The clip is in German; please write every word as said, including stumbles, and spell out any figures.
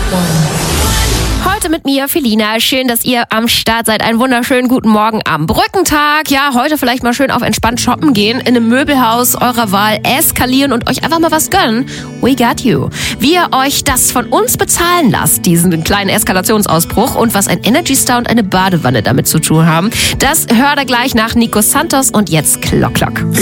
Heute mit mir, Felina. Schön, dass ihr am Start seid. Einen wunderschönen guten Morgen am Brückentag. Ja, heute vielleicht mal schön auf entspannt shoppen gehen, in einem Möbelhaus eurer Wahl eskalieren und euch einfach mal was gönnen. We got you. Wie ihr euch das von uns bezahlen lasst, diesen kleinen Eskalationsausbruch, und was ein Energy Star und eine Badewanne damit zu tun haben, das hört ihr gleich nach Nico Santos und jetzt Klock Klock.